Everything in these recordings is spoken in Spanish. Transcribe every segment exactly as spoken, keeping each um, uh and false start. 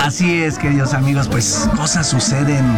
Así es, queridos amigos, pues cosas suceden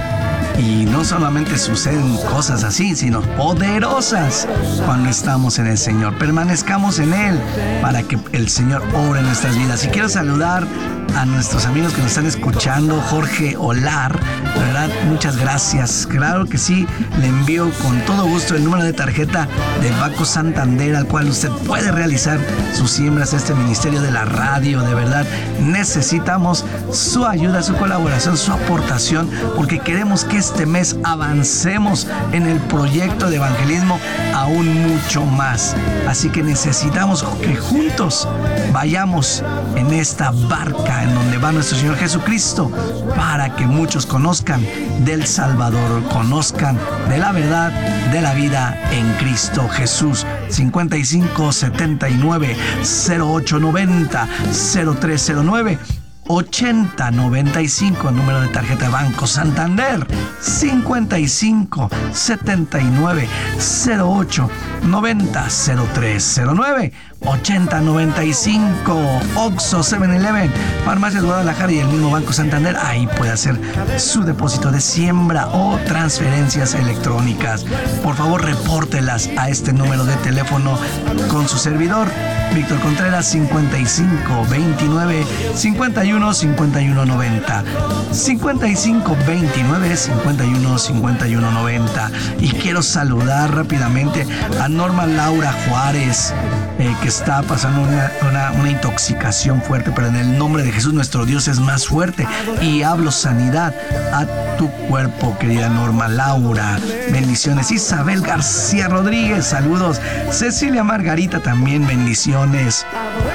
y no solamente suceden cosas así, sino poderosas cuando estamos en el Señor. Permanezcamos en Él para que el Señor obre en nuestras vidas. Y quiero saludar a nuestros amigos que nos están escuchando. Jorge Olar, de verdad, muchas gracias. Claro que sí, le envío con todo gusto el número de tarjeta del Banco Santander al cual usted puede realizar sus siembras a este ministerio de la radio. De verdad, necesitamos su ayuda, su colaboración, su aportación, porque queremos que este mes avancemos en el proyecto de evangelismo aún mucho más. Así que necesitamos que juntos vayamos en esta barca en donde va nuestro Señor Jesucristo, para que muchos conozcan del Salvador, conozcan de la verdad de la vida en Cristo Jesús. cincuenta y cinco setenta y nueve cero ocho noventa cero tres cero nueve ochenta noventa y cinco, número de tarjeta de Banco Santander. Cincuenta y cinco setenta y nueve cero ocho noventa cero tres cero nueve ochenta noventa y cinco. Oxxo, seven eleven, Farmacias Guadalajara y el mismo Banco Santander. Ahí puede hacer su depósito de siembra o transferencias electrónicas. Por favor, repórtelas a este número de teléfono con su servidor, Víctor Contreras. Cincuenta y cinco veintinueve cincuenta y uno cincuenta y uno noventa. Cincuenta y cinco veintinueve cincuenta y uno cincuenta y uno noventa. Y quiero saludar rápidamente a Norma Laura Juárez, eh, que está pasando una, una, una intoxicación fuerte, pero en el nombre de Jesús nuestro Dios es más fuerte, y hablo sanidad a tu cuerpo, querida Norma Laura. Bendiciones. Isabel García Rodríguez, saludos. Cecilia Margarita, también bendiciones.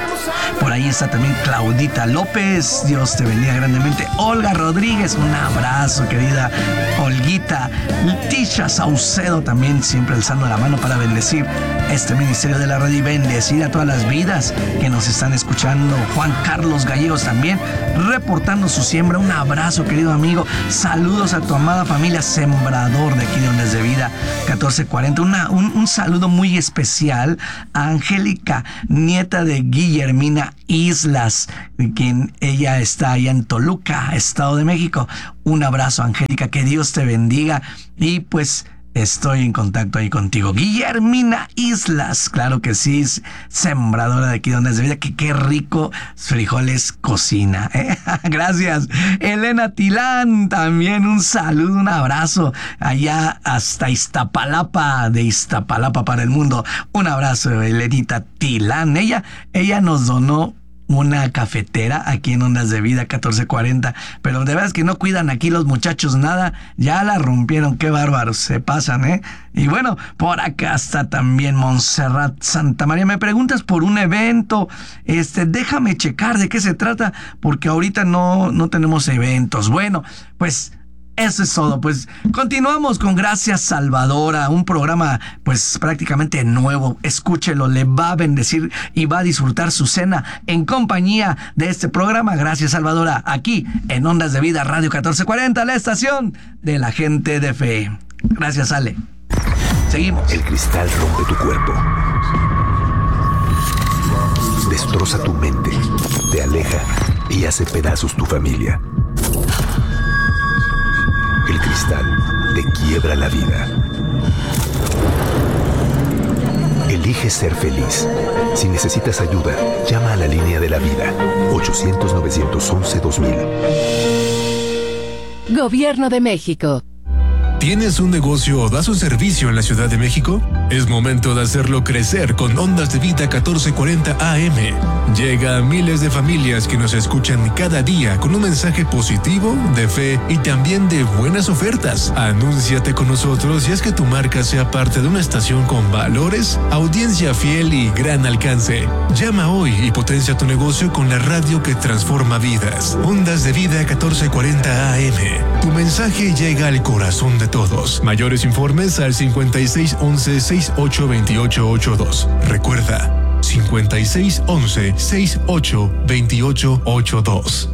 Por ahí está también Claudita López, Dios te bendiga grandemente. Olga Rodríguez, un abrazo, querida Olguita. Tisha Saucedo, también siempre alzando la mano para bendecir este ministerio de la radio y bendecir a todas las vidas que nos están escuchando. Juan Carlos Gallegos también reportando su siembra. Un abrazo, querido amigo. Saludos a tu amada familia Sembrador de aquí de Ondas de Vida catorce cuarenta. Una, un, un saludo muy especial a Angélica, nieta de Guillermina Islas, quien ella está allá en Toluca, Estado de México. Un abrazo, Angélica, que Dios te bendiga. Y pues estoy en contacto ahí contigo. Guillermina Islas, claro que sí, sembradora de aquí de Ondas de Vida, que qué rico frijoles cocina, ¿eh? Gracias. Elena Tilán, también un saludo, un abrazo allá hasta Iztapalapa, de Iztapalapa para el mundo. Un abrazo, Elenita Tilán. Ella, ella nos donó una cafetera aquí en Ondas de Vida catorce cuarenta, pero de verdad que no cuidan aquí los muchachos nada, ya la rompieron, qué bárbaros, se pasan, ¿eh? Y bueno, por acá está también Montserrat Santa María. Me preguntas por un evento, este, déjame checar de qué se trata, porque ahorita no, no tenemos eventos. Bueno, pues eso es todo. Pues continuamos con Gracias Salvadora, un programa pues prácticamente nuevo. Escúchelo, le va a bendecir y va a disfrutar su cena en compañía de este programa Gracias Salvadora, aquí en Ondas de Vida Radio catorce cuarenta, la estación de la gente de fe. Gracias, Ale. Seguimos. El cristal rompe tu cuerpo, destroza tu mente, te aleja y hace pedazos tu familia. El cristal te quiebra la vida. Elige ser feliz. Si necesitas ayuda, llama a la línea de la vida. ochocientos novecientos once dos mil. Gobierno de México. ¿Tienes un negocio o das un servicio en la Ciudad de México? Es momento de hacerlo crecer con Ondas de Vida catorce cuarenta A M. Llega a miles de familias que nos escuchan cada día con un mensaje positivo, de fe y también de buenas ofertas. Anúnciate con nosotros y haz que tu marca sea parte de una estación con valores, audiencia fiel y gran alcance. Llama hoy y potencia tu negocio con la radio que transforma vidas. Ondas de Vida catorce cuarenta A M. Tu mensaje llega al corazón de todos. Mayores informes al cincuenta y seis once sesenta y ocho veintiocho ochenta y dos. Recuerda, cincuenta y seis once sesenta y ocho veintiocho ochenta y dos.